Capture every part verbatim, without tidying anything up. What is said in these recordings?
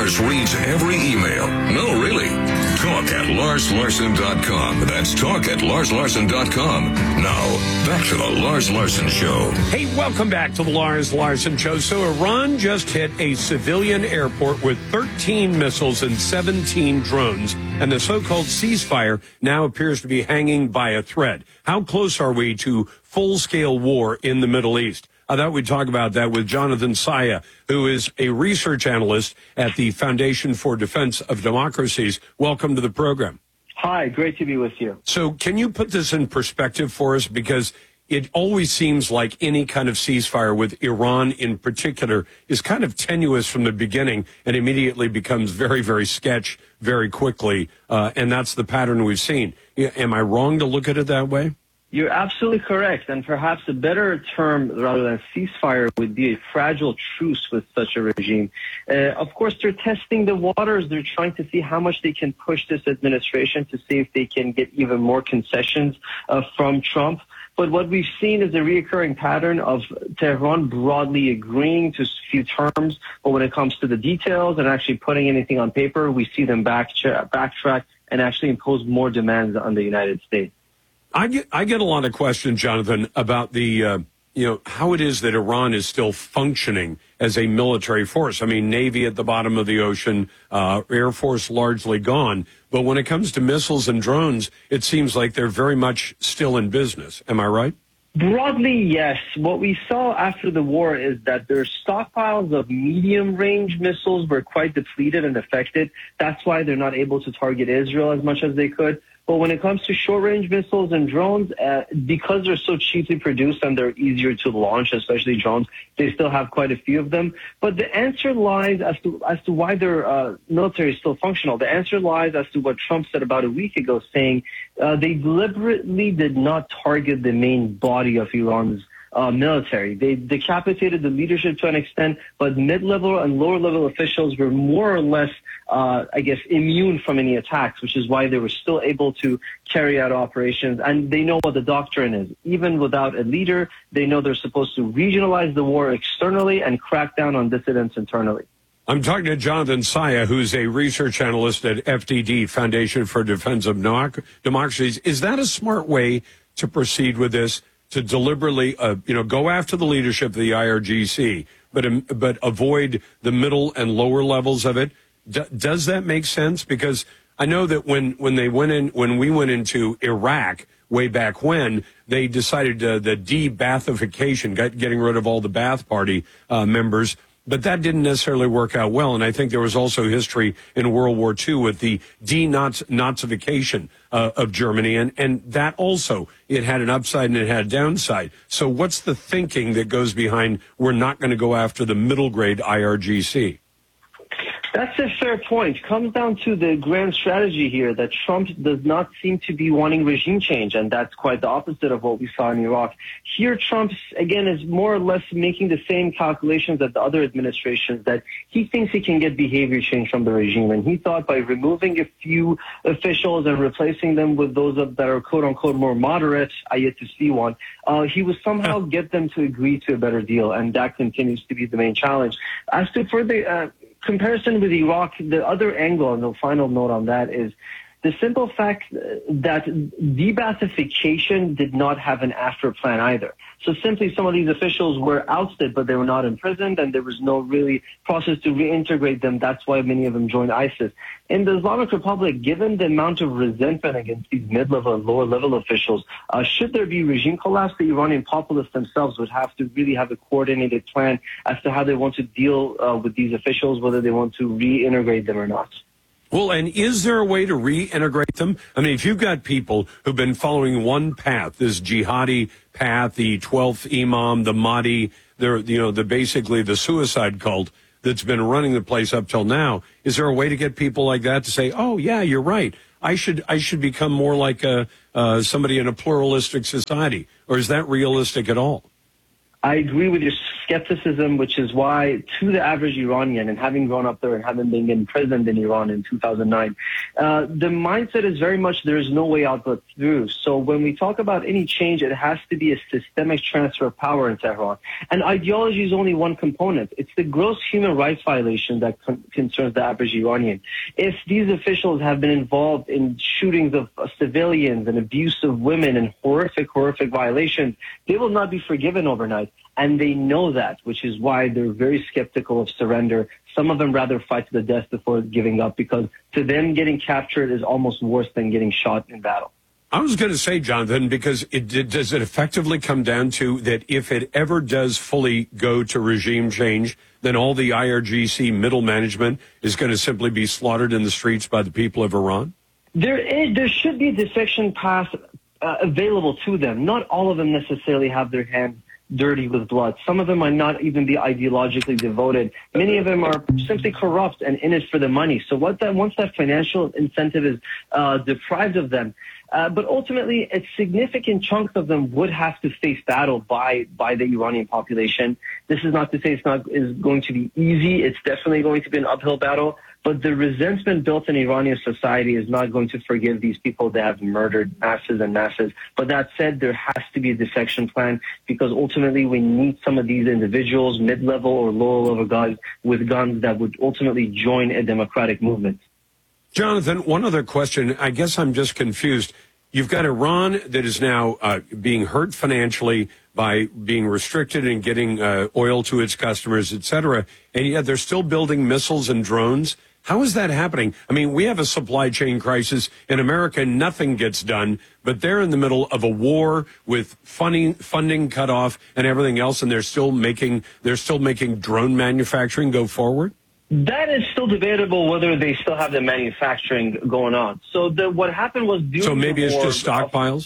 Lars reads every email. No, really. Talk at Lars Larson dot com. That's talk at Lars Larson dot com. Now, back to the Lars Larson Show. Hey, welcome back to the Lars Larson Show. So Iran just hit a civilian airport with thirteen missiles and seventeen drones, and the so-called ceasefire now appears to be hanging by a thread. How close are we to full-scale war in the Middle East? I thought we'd talk about that with Jonathan Saya, who is a research analyst at the Foundation for Defense of Democracies. Welcome to the program. Hi, great to be with you. So can you put this in perspective for us? Because it always seems like any kind of ceasefire with Iran in particular is kind of tenuous from the beginning and immediately becomes very, very sketch very quickly. Uh, and that's the pattern we've seen. Am I wrong to look at it that way? You're absolutely correct, and perhaps a better term rather than ceasefire would be a fragile truce with such a regime. Uh, of course, they're testing the waters. They're trying to see how much they can push this administration to see if they can get even more concessions uh, from Trump. But what we've seen is a reoccurring pattern of Tehran broadly agreeing to a few terms, but when it comes to the details and actually putting anything on paper, we see them back backtrack and actually impose more demands on the United States. I get I get a lot of questions, Jonathan, about the uh, you know how it is that Iran is still functioning as a military force. I mean, Navy at the bottom of the ocean, uh, Air Force largely gone. But when it comes to missiles and drones, it seems like they're very much still in business. Am I right? Broadly, yes. What we saw after the war is that their stockpiles of medium-range missiles were quite depleted and affected. That's why they're not able to target Israel as much as they could. But when it comes to short-range missiles and drones, uh, because they're so cheaply produced and they're easier to launch, especially drones, they still have quite a few of them. But the answer lies as to as to why their uh, military is still functional. The answer lies as to what Trump said about a week ago, saying uh, they deliberately did not target the main body of Iran's Uh, military. They decapitated the leadership to an extent, but mid-level and lower-level officials were more or less, uh, I guess, immune from any attacks, which is why they were still able to carry out operations. And they know what the doctrine is. Even without a leader, they know they're supposed to regionalize the war externally and crack down on dissidents internally. I'm talking to Jonathan Saya, who's a research analyst at F D D, Foundation for Defense of Democracies. Is that a smart way to proceed with this? To deliberately, uh, you know, go after the leadership of the I R G C, but um, but avoid the middle and lower levels of it. D- does that make sense? Because I know that when, when they went in, when we went into Iraq way back when, they decided uh, the de-Baathification, getting rid of all the Ba'ath Party uh, members. But that didn't necessarily work out well. And I think there was also history in World War Two with the de-Nazification uh, of Germany. And, and that also, it had an upside and it had a downside. So what's the thinking that goes behind we're not going to go after the middle grade I R G C? That's a fair point. Comes down to the grand strategy here that Trump does not seem to be wanting regime change, and that's quite the opposite of what we saw in Iraq. Here, Trump, again, is more or less making the same calculations as the other administrations, that he thinks he can get behavior change from the regime, and he thought by removing a few officials and replacing them with those that are quote-unquote more moderate, I yet to see one, uh, he would somehow get them to agree to a better deal, and that continues to be the main challenge. As to further uh, comparison with Iraq, the other angle, and the final note on that is the simple fact that de-Baathification did not have an after plan either. So simply some of these officials were ousted, but they were not imprisoned, and there was no really process to reintegrate them. That's why many of them joined ISIS. In the Islamic Republic, given the amount of resentment against these mid-level and lower-level officials, uh, should there be regime collapse, the Iranian populace themselves would have to really have a coordinated plan as to how they want to deal uh, with these officials, whether they want to reintegrate them or not. Well, and is there a way to reintegrate them? I mean, if you've got people who've been following one path, this jihadi path, the twelfth Imam, the Mahdi, they're, you know, the basically the suicide cult that's been running the place up till now, is there a way to get people like that to say, oh, yeah, you're right, I should I should become more like a, uh, somebody in a pluralistic society? Or is that realistic at all? I agree with your skepticism, which is why, to the average Iranian, and having grown up there and having been imprisoned in Iran in two thousand nine, uh, the mindset is very much there is no way out but through. So when we talk about any change, it has to be a systemic transfer of power in Tehran. And ideology is only one component. It's the gross human rights violation that con- concerns the average Iranian. If these officials have been involved in shootings of uh, civilians and abuse of women and horrific, horrific violations, they will not be forgiven overnight. And they know that, which is why they're very skeptical of surrender. Some of them rather fight to the death before giving up, because to them getting captured is almost worse than getting shot in battle. I was going to say, Jonathan, because it, does it effectively come down to that if it ever does fully go to regime change, then all the I R G C middle management is going to simply be slaughtered in the streets by the people of Iran? There is, there should be a defection path uh, available to them. Not all of them necessarily have their hands dirty with blood. Some of them might not even be ideologically devoted. Many of them are simply corrupt and in it for the money. So what that, once that financial incentive is uh, deprived of them, uh, but ultimately a significant chunk of them would have to face battle by by the Iranian population. This is not to say it's not is going to be easy. It's definitely going to be an uphill battle. But the resentment built in Iranian society is not going to forgive these people that have murdered masses and masses. But that said, there has to be a defection plan, because ultimately we need some of these individuals, mid-level or lower-level guys with guns that would ultimately join a democratic movement. Jonathan, one other question. I guess I'm just confused. You've got Iran that is now uh, being hurt financially by being restricted in getting uh, oil to its customers, et cetera, and yet they're still building missiles and drones. How is that happening? I mean, we have a supply chain crisis in America. Nothing gets done, but they're in the middle of a war with funding, funding cut off and everything else, and they're still making they're still making drone manufacturing go forward. That is still debatable whether they still have the manufacturing going on. So the, what happened was during so maybe the it's war, just stockpiles.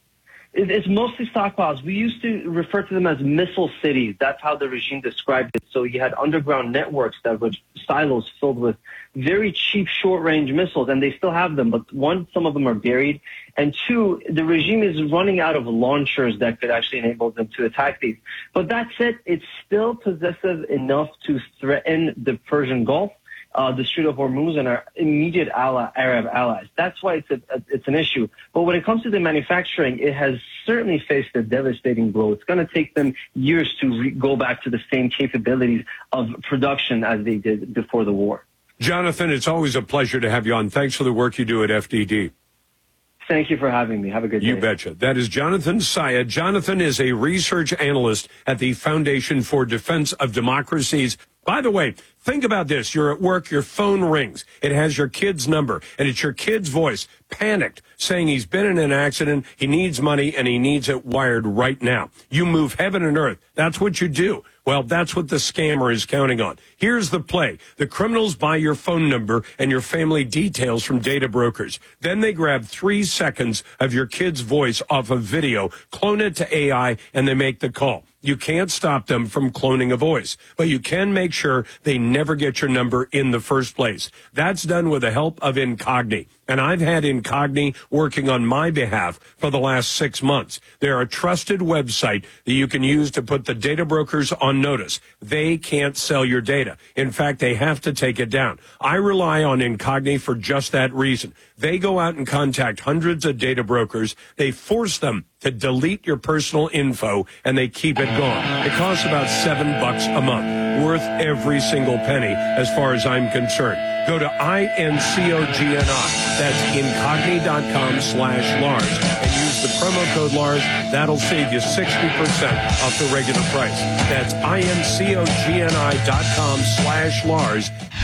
It's mostly stockpiles. We used to refer to them as missile cities. That's how the regime described it. So you had underground networks that were silos filled with very cheap short-range missiles, and they still have them. But one, some of them are buried. And two, the regime is running out of launchers that could actually enable them to attack these. But that said, it's still possessive enough to threaten the Persian Gulf, Uh, the Strait of Hormuz, and our immediate ally, Arab allies. That's why it's a, a, it's an issue. But when it comes to the manufacturing, it has certainly faced a devastating blow. It's going to take them years to re- go back to the same capabilities of production as they did before the war. Jonathan, it's always a pleasure to have you on. Thanks for the work you do at F D D. Thank you for having me. Have a good day. You betcha. That is Jonathan Saya. Jonathan is a research analyst at the Foundation for Defense of Democracies. By the way, think about this. You're at work, your phone rings. It has your kid's number, and it's your kid's voice, panicked, saying he's been in an accident, he needs money, and he needs it wired right now. You move heaven and earth. That's what you do. Well, that's what the scammer is counting on. Here's the play. The criminals buy your phone number and your family details from data brokers. Then they grab three seconds of your kid's voice off of video, clone it to A I, and they make the call. You can't stop them from cloning a voice, but you can make sure they never get your number in the first place. That's done with the help of Incogni. And I've had Incogni working on my behalf for the last six months. They're a trusted website that you can use to put the data brokers on notice. They can't sell your data. In fact, they have to take it down. I rely on Incogni for just that reason. They go out and contact hundreds of data brokers. They force them to delete your personal info, and they keep it gone. It costs about seven bucks a month, worth every single penny as far as I'm concerned. Go to I N C O G N I. That's incogni.com slash Lars, and use the promo code Lars. That'll save you sixty percent off the regular price. That's I N C O G N I dot com slash Lars.